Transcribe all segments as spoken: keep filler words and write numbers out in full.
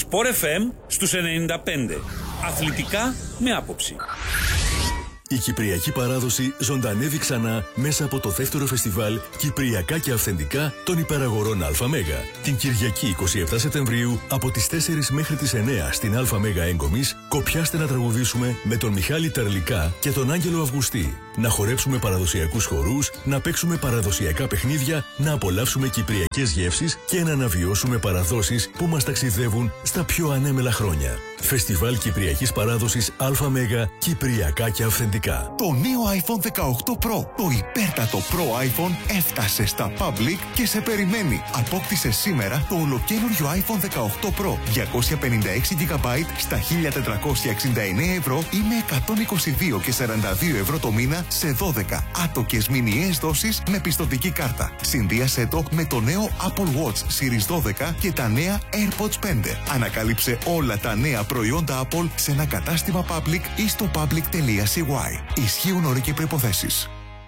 Sport εφ εμ στους ενενήντα πέντε. Αθλητικά με άποψη. Η κυπριακή παράδοση ζωντανεύει ξανά μέσα από το δεύτερο φεστιβάλ Κυπριακά και Αυθεντικά των Υπεραγορών ΑΜ. Την Κυριακή εικοστή εβδόμη Σεπτεμβρίου από τις τέσσερις μέχρι τις εννέα στην ΑΜ Έγκομης, κοπιάστε να τραγουδήσουμε με τον Μιχάλη Τερλικά και τον Άγγελο Αυγουστή. Να χορέψουμε παραδοσιακούς χορούς, να παίξουμε παραδοσιακά παιχνίδια, να απολαύσουμε κυπριακές γεύσεις και να αναβιώσουμε παραδόσεις που μας ταξιδεύουν στα πιο ανέμελα χρόνια. Φεστιβάλ Κυπριακής Παράδοσης ΑΜ Κυπριακά και Αυθεντικά. Το νέο iPhone δεκαοκτώ Pro, το υπέρτατο Pro iPhone, έφτασε στα Public και σε περιμένει. Απόκτησε σήμερα το ολοκαίνουργιο iPhone δεκαοκτώ Pro διακόσια πενήντα έξι τζι μπι στα χίλια τετρακόσια εξήντα εννέα ευρώ ή με εκατόν είκοσι δύο και σαράντα δύο ευρώ το μήνα σε δώδεκα άτοκες μηνιαίες δόσεις με πιστωτική κάρτα. Συνδύασέ το με το νέο Apple Watch Series δώδεκα και τα νέα AirPods πέντε. Ανακάλυψε όλα τα νέα προϊόντα Apple σε ένα κατάστημα Public ή στο public τελεία σι γουάι. Ισχύουν όροι και προϋποθέσεις.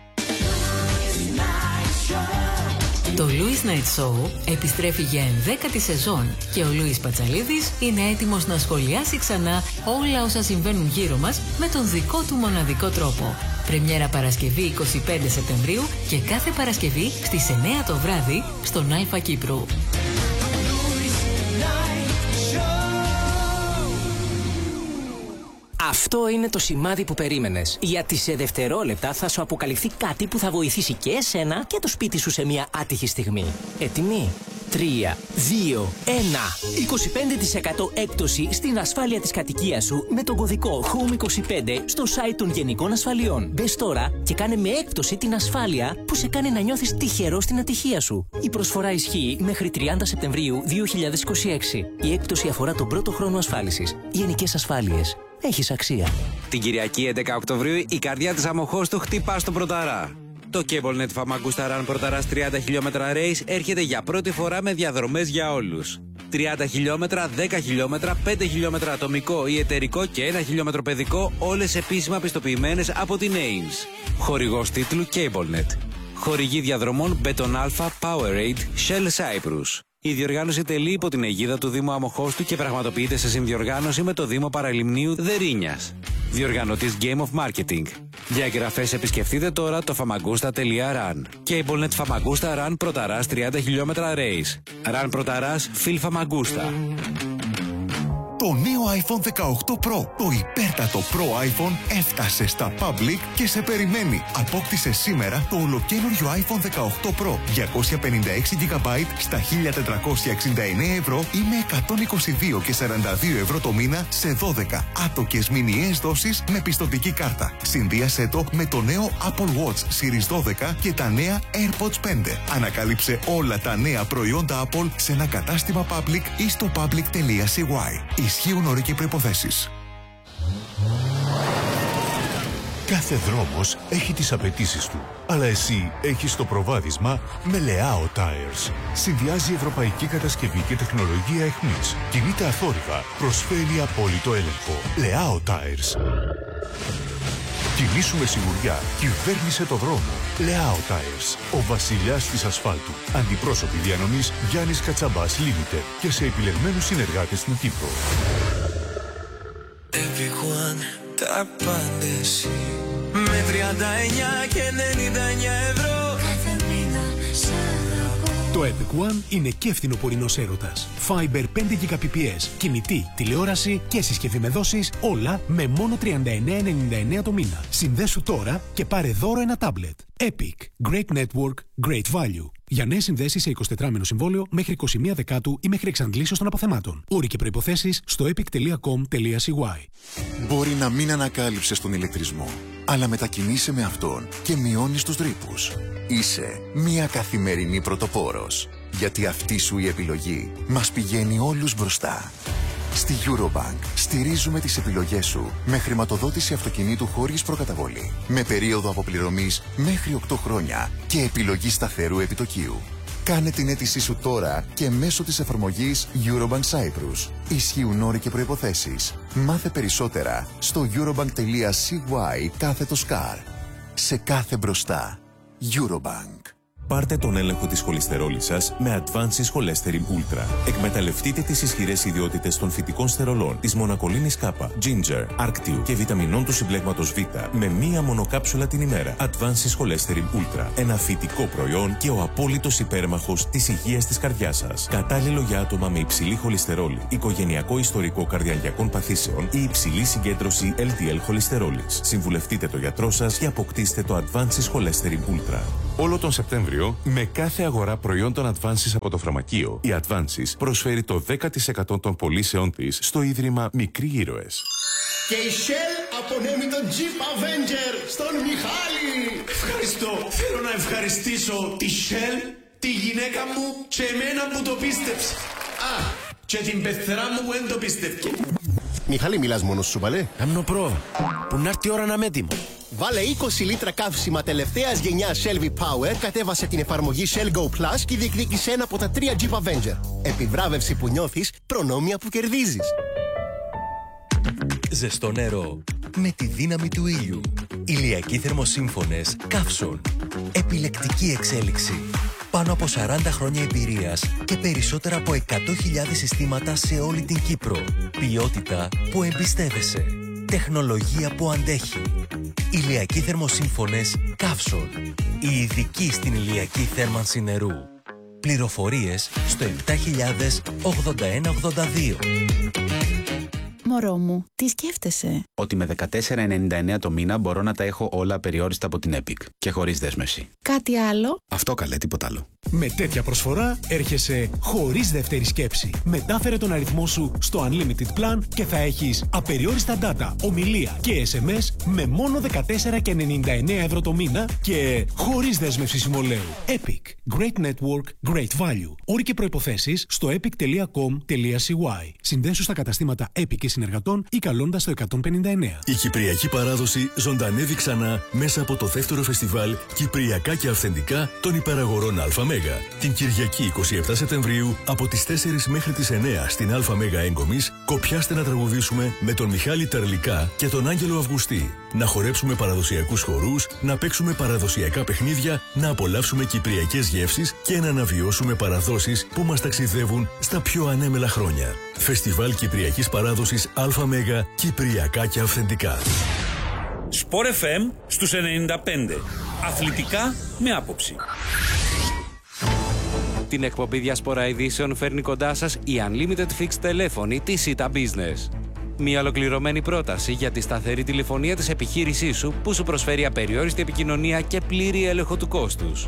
Το Louis Night Show επιστρέφει για ενδέκατη σεζόν και ο Λούις Πατσαλίδης είναι έτοιμος να σχολιάσει ξανά όλα όσα συμβαίνουν γύρω μας με τον δικό του μοναδικό τρόπο. Πρεμιέρα Παρασκευή εικοστή πέμπτη Σεπτεμβρίου και κάθε Παρασκευή στις εννέα το βράδυ στον Αλφα Κύπρου. Αυτό είναι το σημάδι που περίμενες. Γιατί σε δευτερόλεπτα θα σου αποκαλυφθεί κάτι που θα βοηθήσει και εσένα και το σπίτι σου σε μια άτυχη στιγμή. Έτοιμοι? τρία, δύο, ένα. είκοσι πέντε τοις εκατό έκπτωση στην ασφάλεια της κατοικίας σου με τον κωδικό χόουμ είκοσι πέντε στο site των Γενικών Ασφαλιών. Μπες τώρα και κάνε με έκπτωση την ασφάλεια που σε κάνει να νιώθεις τυχερό στην ατυχία σου. Η προσφορά ισχύει μέχρι τριάντα Σεπτεμβρίου δύο χιλιάδες είκοσι έξι. Η έκπτωση αφορά τον πρώτο χρόνο ασφάλισης. Γενικές Ασφάλειες. Έχεις αξία. Την Κυριακή έντεκα Οκτωβρίου η καρδιά της Αμοχώστου χτυπά στον Πρωταρά. Το CableNet Famagusta Run Πρωταράς τριάντα χιλιόμετρα race έρχεται για πρώτη φορά με διαδρομές για όλους. τριάντα χιλιόμετρα, δέκα χιλιόμετρα, πέντε χιλιόμετρα ατομικό ή εταιρικό και ένα χιλιόμετρο παιδικό, όλες επίσημα πιστοποιημένες από την έιμς. Χορηγός τίτλου CableNet. Χορηγή διαδρομών Beton Alpha, Powerade, Shell Cyprus. Η διοργάνωση τελεί υπό την αιγίδα του Δήμου Αμοχώστου και πραγματοποιείται σε συνδιοργάνωση με το Δήμο Παραλιμνίου Δερίνιας. Διοργανωτής Game of Marketing. Για εγγραφές επισκεφτείτε τώρα το famagusta τελεία run. CableNet Famagusta Run Πρωταράς τριάντα χιλιόμετρα race. Run Πρωταράς Phil Famagusta. Το νέο iPhone δεκαοκτώ Pro, το υπέρτατο Pro iPhone, έφτασε στα Public και σε περιμένει. Απόκτησε σήμερα το ολοκαίνουργιο iPhone δεκαοκτώ Pro διακόσια πενήντα έξι τζι μπι στα χίλια τετρακόσια εξήντα εννέα ευρώ ή με εκατόν είκοσι δύο και σαράντα δύο ευρώ το μήνα σε δώδεκα άτοκες μηνιαίες δόσεις με πιστωτική κάρτα. Συνδύασέ το με το νέο Apple Watch Series δώδεκα και τα νέα AirPods πέντε. Ανακάλυψε όλα τα νέα προϊόντα Apple σε ένα κατάστημα Public ή στο public τελεία σι γουάι. Ισχύουν όροι και προϋποθέσεις. Κάθε δρόμος έχει τις απαιτήσεις του, αλλά εσύ έχεις το προβάδισμα με Leao Tires. Συνδυάζει ευρωπαϊκή κατασκευή και τεχνολογία αιχμής. Κινείται αθόρυβα, προσφέρει απόλυτο έλεγχο. Leao Tires. Κινήσου με σιγουριά, κυβέρνησε το δρόμο. Leao Tires, ο βασιλιάς της ασφάλτου. Αντιπρόσωποι διανομής Γιάννης Κατσαμπάς Limited και σε επιλεγμένους συνεργάτες στην Κύπρο. Everyone, τα απάντηση με τριάντα εννιά και ενενήντα εννιά ευρώ κάθε μήνα σ' αγαπώ. Το Epic One είναι και φθινοπορεινός έρωτας. Fiber πέντε Gbps, κινητή, τηλεόραση και συσκευή με δόσεις, όλα με μόνο τριάντα εννέα ενενήντα εννέα το μήνα. Συνδέσου τώρα και πάρε δώρο ένα τάμπλετ. Epic. Great network, great value. Για νέες συνδέσεις σε εικοσιτετράμηνο συμβόλαιο μέχρι είκοσι μία Δεκάτου ή μέχρι εξαντλήσεως των αποθεμάτων. Όροι και προϋποθέσεις στο epic τελεία com τελεία σι γουάι. Μπορεί να μην ανακάλυψες τον ηλεκτρισμό, αλλά μετακινείσαι με αυτόν και μειώνεις τους ρήπους. Είσαι μια καθημερινή πρωτοπόρος, γιατί αυτή σου η επιλογή μας πηγαίνει όλους μπροστά. Στη Eurobank στηρίζουμε τις επιλογές σου με χρηματοδότηση αυτοκινήτου χωρίς προκαταβολή, με περίοδο αποπληρωμής μέχρι οκτώ χρόνια και επιλογή σταθερού επιτοκίου. Κάνε την αίτησή σου τώρα και μέσω της εφαρμογής Eurobank Cyprus. Ισχύουν όροι και προϋποθέσεις. Μάθε περισσότερα στο eurobank τελεία σι γουάι κάθετο σκαρ. Σε κάθε μπροστά. Eurobank. Πάρτε τον έλεγχο της χολυστερόλης σας με Advances Cholesterol Ultra. Εκμεταλλευτείτε τις ισχυρές ιδιότητες των φυτικών στερολών, της μονακολίνης K, ginger, άρκτιου και βιταμινών του συμπλέγματος Β με μία μονοκάψουλα την ημέρα. Advances Cholesterol Ultra. Ένα φυτικό προϊόν και ο απόλυτος υπέρμαχος της υγείας της καρδιάς σας. Κατάλληλο για άτομα με υψηλή χολυστερόλη, οικογενειακό ιστορικό καρδιαγγειακών παθήσεων ή υψηλή συγκέντρωση ελ ντι ελ χολυστερόλης. Συμβουλευτείτε το γιατρό σας και αποκτήστε το Advances Cholesterol Ultra. Όλο τον Σεπτέμβριο, με κάθε αγορά προϊόντων Advances από το φαρμακείο, η Advances προσφέρει το δέκα τοις εκατό των πωλήσεών της στο Ίδρυμα Μικροί Ήρωες. Και η Shell απονέμει τον Jeep Avenger στον Μιχάλη. Ευχαριστώ. Θέλω να ευχαριστήσω τη Shell, τη γυναίκα μου και εμένα που το πίστεψε. Α, και την πεθερά μου που δεν το πίστευκε. Μιχάλη, μιλάς μόνος σου, παλέ. Αμνοπρό, που να έρθει η ώρα να είμαι έτοιμο. Βάλε είκοσι λίτρα καύσιμα τελευταίας γενιάς Shell V-Power, κατέβασε την εφαρμογή Shell Go Plus και διεκδίκησε ένα από τα τρία Jeep Avenger. Επιβράβευση που νιώθεις, προνόμια που κερδίζεις. Ζεστό νερό με τη δύναμη του ήλιου. Ηλιακοί θερμοσύμφωνες Καύσον. Επιλεκτική εξέλιξη. Πάνω από σαράντα χρόνια εμπειρίας και περισσότερα από εκατό χιλιάδες συστήματα σε όλη την Κύπρο. Ποιότητα που εμπιστεύεσαι. Τεχνολογία που αντέχει. Ηλιακοί θερμοσύμφωνες Καύσον. Η ειδική στην ηλιακή θέρμανση νερού. Πληροφορίες στο επτά χιλιάδες ογδόντα ένα ογδόντα δύο. Μωρό μου, τι σκέφτεσαι? Ότι με δεκατέσσερα ενενήντα εννέα το μήνα μπορώ να τα έχω όλα περιόριστα από την Epic και χωρίς δέσμευση. Κάτι άλλο? Αυτό καλέ, τίποτα άλλο. Με τέτοια προσφορά έρχεσαι χωρίς δεύτερη σκέψη. Μετάφερε τον αριθμό σου στο Unlimited Plan και θα έχεις απεριόριστα data, ομιλία και ες εμ ες με μόνο δεκατέσσερα ενενήντα εννέα ευρώ το μήνα και χωρίς δέσμευση συμβολέου. Epic. Great Network, Great Value. Όροι και προϋποθέσεις στο epic τελεία com τελεία c y. Συνδέσου στα καταστήματα Epic και συνεργατών ή καλώντας το εκατόν πενήντα εννέα. Η κυπριακή παράδοση ζωντανεύει ξανά μέσα από το δεύτερο φεστιβάλ Κυπριακά και Αυθεντικά των Υπεραγορών ΑΜ. Την Κυριακή εικοστή εβδόμη Σεπτεμβρίου από τις τέσσερις μέχρι τις εννέα στην ΑΜ Έγκομης, κοπιάστε να τραγουδήσουμε με τον Μιχάλη Τερλικά και τον Άγγελο Αυγουστή. Να χορέψουμε παραδοσιακούς χορούς, να παίξουμε παραδοσιακά παιχνίδια, να απολαύσουμε κυπριακές γεύσεις και να αναβιώσουμε παραδόσεις που μας ταξιδεύουν στα πιο ανέμελα χρόνια. Φεστιβάλ Κυπριακής Παράδοσης ΑΜ Κυπριακά και Αυθεντικά. Σπορ εφ εμ στους ενενήντα πέντε. Αθλητικά με άποψη. Την εκπομπή Διασπορά Ειδήσεων φέρνει κοντά σας η Unlimited Fixed τηλέφωνη της Ita Business. Μια ολοκληρωμένη πρόταση για τη σταθερή τηλεφωνία της επιχείρησής σου που σου προσφέρει απεριόριστη επικοινωνία και πλήρη έλεγχο του κόστους.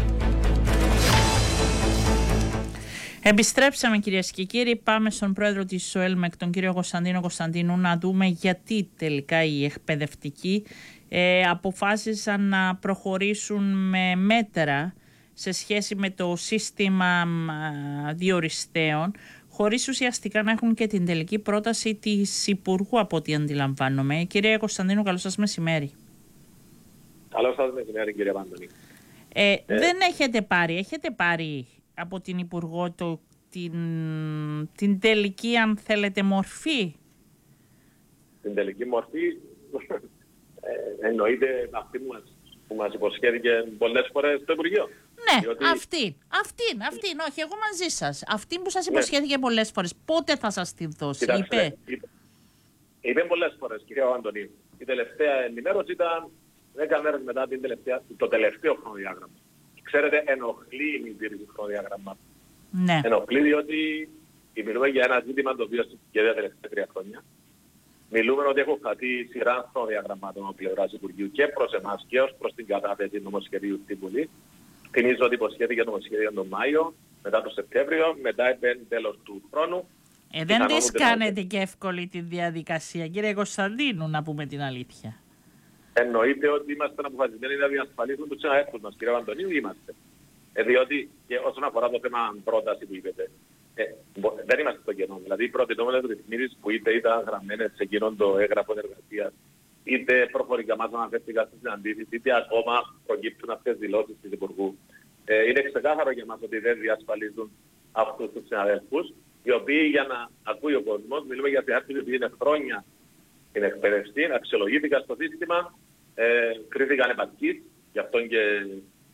Επιστρέψαμε κυρίες και κύριοι, πάμε στον πρόεδρο της ΣΟΕΛΜΕΚ, τον κύριο Κωνσταντίνο Κωνσταντίνου, να δούμε γιατί τελικά οι εκπαιδευτικοί ε, αποφάσισαν να προχωρήσουν με μέτρα σε σχέση με το σύστημα διοριστέων, χωρίς ουσιαστικά να έχουν και την τελική πρόταση της Υπουργού, από ό,τι αντιλαμβάνομαι. Κύριε Κωνσταντίνο, καλό σας μεσημέρι. Καλό σας μεσημέρι, κύριε Παντονή. Ε, ε, δεν έχετε πάρει, έχετε πάρει από την Υπουργό το, την, την τελική, αν θέλετε, μορφή? Την τελική μορφή ε, εννοείται αυτή που μας, που μας υποσχέθηκε πολλές φορές στο Υπουργείο. Ναι, διότι... αυτή, αυτήν, αυτήν, όχι, εγώ μαζί σας. Αυτήν που σας υποσχέθηκε ναι. πολλές φορές. Πότε θα σας τη δώσει? Κοιτάξτε, είπε. είπε. Είπε πολλές φορές, κυρία Αντωνίου. Η τελευταία ενημέρωση ήταν δέκα μέρες μετά την τελευταία, το τελευταίο χρονοδιάγραμμα. Ξέρετε, ενοχλεί η μη τήρηση του χρονοδιάγραμμα. Ναι. Ενοχλεί διότι μιλούμε για ένα ζήτημα το οποίο και τα τελευταία τρία χρόνια. Μιλούμε ότι έχω χαθεί σειρά χρονοδιαγραμμάτων από πλευράς Υπουργείου και προς εμάς και ως προς την κατάθεση νομοσχεδίου στην Βουλή. Θυμίζω ότι υποσχέθηκε το νομοσχέδιο τον Μάιο, μετά τον Σεπτέμβριο, μετά είπε τέλος του χρόνου. Ε, δεν της κάνετε και εύκολη τη διαδικασία, κύριε Κωνσταντίνου, να πούμε την αλήθεια. Εννοείται ότι είμαστε αποφασισμένοι να διασφαλίσουμε τους συναδέλφους μας, κύριε Αντωνίου, είμαστε. Ε, διότι και όσον αφορά το θέμα πρόταση που είπετε, ε, δεν είμαστε στο κενό. Δηλαδή, οι προτινόμενες ρυθμίσεις που είτε ήταν γραμμένες σε εκείνον το έγγραφο εργασίας, είτε προφορικά μας αναφέρθηκαν στις συναντήσεις, είτε ακόμα προκύπτουν αυτές τις δηλώσεις της Υπουργού. Ε, είναι ξεκάθαρο για μας ότι δεν διασφαλίζουν αυτούς τους συναδέλφους, οι οποίοι, για να ακούει ο κόσμος, μιλούμε για συνάδελφους που είναι χρόνια στην εκπαίδευση, αξιολογήθηκαν στο σύστημα, ε, κρίθηκαν επαρκείς, γι' αυτό και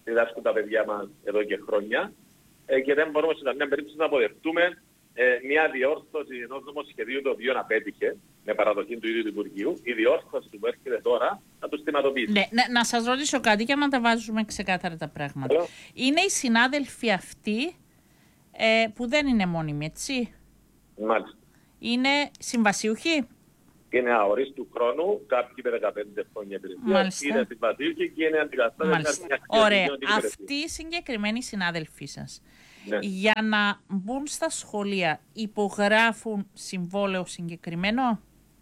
διδάσκουν τα παιδιά μας εδώ και χρόνια ε, και δεν μπορούμε σε καμία περίπτωση να αποδεχτούμε ε, μια διόρθωση ενός νομοσχεδίου το οποίο απέτυχε με παραδοχή του ίδιου του Υπουργείου, η διόρθωση που έρχεται τώρα να το στιγματοποιήσει. Ναι, να, να σας ρωτήσω κάτι και να τα βάζουμε ξεκάθαρα τα πράγματα. Hello. Είναι οι συνάδελφοι αυτοί ε, που δεν είναι μόνιμοι, έτσι. Μάλιστα. Είναι συμβασιούχοι. Είναι αορίστου χρόνου, κάποιοι με δεκαπέντε χρόνια υπηρεσία, είναι συμβασιούχοι και είναι αντικαταστάτες. Ωραία. Αυτοί οι συγκεκριμένοι συνάδελφοί σας, ναι, για να μπουν στα σχολεία υπογράφουν συμβόλαιο συγκεκριμένο.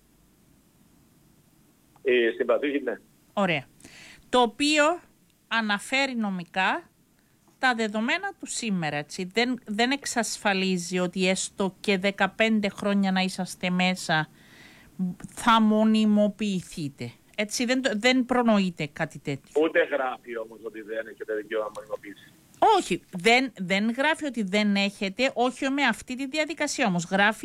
Οι συμβασιούχοι, ναι. Ωραία. Το οποίο αναφέρει νομικά τα δεδομένα του σήμερα, έτσι. Δεν, δεν εξασφαλίζει ότι έστω και δεκαπέντε χρόνια να είσαστε μέσα θα μονιμοποιηθείτε. Έτσι, δεν, δεν προνοείται κάτι τέτοιο. Ούτε γράφει όμως ότι δεν έχετε δικαίωμα μονιμοποίηση. Όχι, δεν, δεν γράφει ότι δεν έχετε, όχι με αυτή τη διαδικασία όμως. Γράφει